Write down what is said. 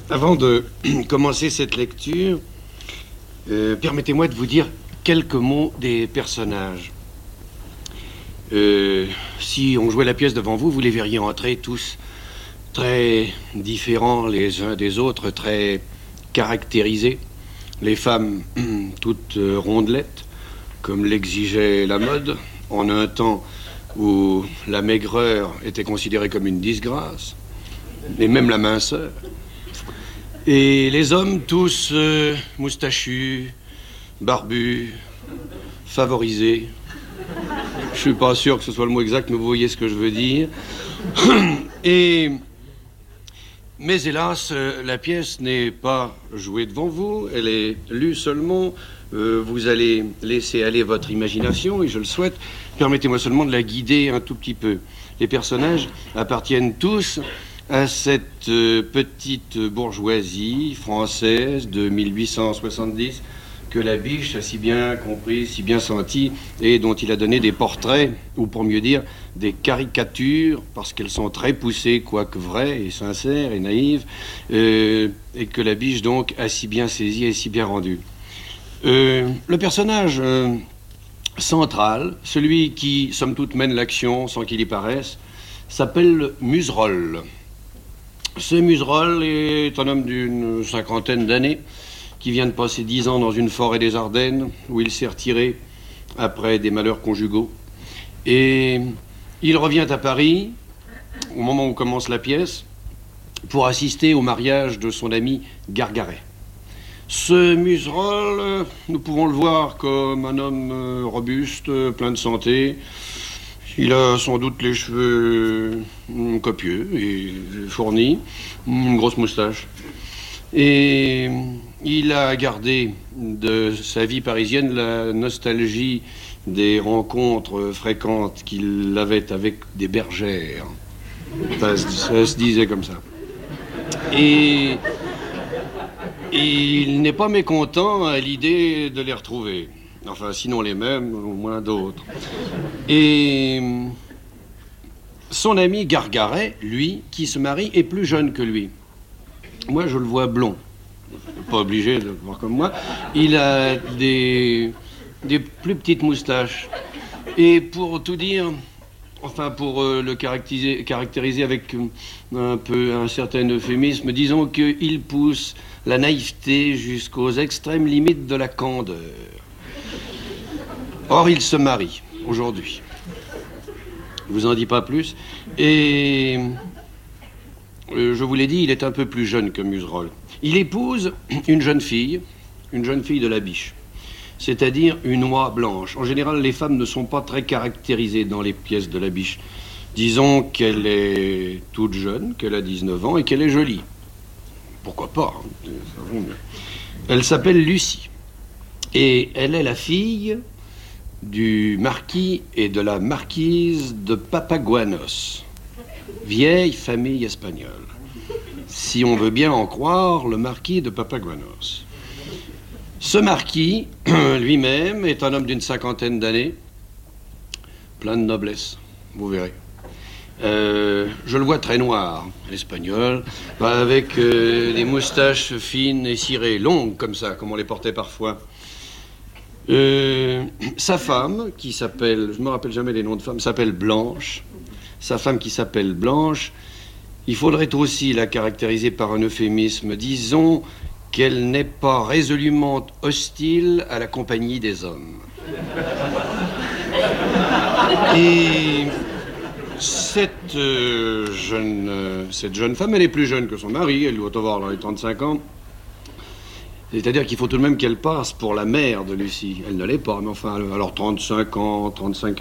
Avant de commencer cette lecture, permettez-moi de vous dire quelques mots des personnages. Si on jouait la pièce devant vous, vous les verriez entrer tous très différents les uns des autres, très caractérisés. Les femmes toutes rondelettes, comme l'exigeait la mode, en un temps où la maigreur était considérée comme une disgrâce, et même la minceur. Et les hommes tous moustachus, barbus, favorisés. Je suis pas sûr que ce soit le mot exact, mais vous voyez ce que je veux dire. Mais hélas, la pièce n'est pas jouée devant vous, elle est lue seulement. Vous allez laisser aller votre imagination, et je le souhaite. Permettez-moi seulement de la guider un tout petit peu. Les personnages appartiennent tous à cette petite bourgeoisie française de 1870 que la Biche a si bien compris, si bien senti, et dont il a donné des portraits, ou pour mieux dire, des caricatures, parce qu'elles sont très poussées, quoique vraies et sincères et naïves, et que la Biche donc a si bien saisi et si bien rendu. Le personnage central, celui qui, somme toute, mène l'action sans qu'il y paraisse, s'appelle Muserolle. Ce Muserolle est un homme d'une cinquantaine d'années qui vient de passer 10 ans dans une forêt des Ardennes où il s'est retiré après des malheurs conjugaux. Et il revient à Paris au moment où commence la pièce pour assister au mariage de son ami Gargaret. Ce Muserolle, nous pouvons le voir comme un homme robuste, plein de santé. Il a sans doute les cheveux copieux et fournis, une grosse moustache. Et il a gardé de sa vie parisienne la nostalgie des rencontres fréquentes qu'il avait avec des bergères. Ça se disait comme ça. Et il n'est pas mécontent à l'idée de les retrouver. Enfin, sinon les mêmes, au moins d'autres. Et son ami Gargaret, lui, qui se marie, est plus jeune que lui. Moi, je le vois blond. Pas obligé de le voir comme moi. Il a des plus petites moustaches. Et pour tout dire, enfin, pour le caractériser avec un certain euphémisme, disons qu'il pousse la naïveté jusqu'aux extrêmes limites de la candeur. Or, il se marie aujourd'hui. Je vous en dis pas plus. Et je vous l'ai dit, il est un peu plus jeune que Muserolle. Il épouse une jeune fille de la Biche, c'est-à-dire une oie blanche. En général, les femmes ne sont pas très caractérisées dans les pièces de la Biche. Disons qu'elle est toute jeune, qu'elle a 19 ans et qu'elle est jolie. Pourquoi pas, hein. Elle s'appelle Lucie. Et elle est la fille du marquis et de la marquise de Papaguanos, vieille famille espagnole. Si on veut bien en croire, le marquis de Papaguanos. Ce marquis, lui-même, est un homme d'une cinquantaine d'années, plein de noblesse, vous verrez. Je le vois très noir, espagnol, avec des moustaches fines et cirées, longues comme ça, comme on les portait parfois. Sa femme, qui s'appelle, je ne me rappelle jamais les noms de femmes, s'appelle Blanche. Sa femme qui s'appelle Blanche, il faudrait aussi la caractériser par un euphémisme. Disons qu'elle n'est pas résolument hostile à la compagnie des hommes. Et cette jeune femme, elle est plus jeune que son mari, elle doit avoir dans les 35 ans. C'est-à-dire qu'il faut tout de même qu'elle passe pour la mère de Lucie. Elle ne l'est pas, mais enfin, alors 35 ans, 35